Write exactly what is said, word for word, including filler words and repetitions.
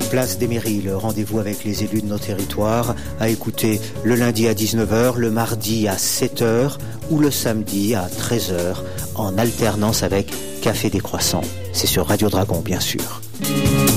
place des mairies, le rendez-vous avec les élus de nos territoires, à écouter le lundi à dix-neuf heures, le mardi à sept heures ou le samedi à treize heures, en alternance avec Café des Croissants. C'est sur Radio Dragon, bien sûr.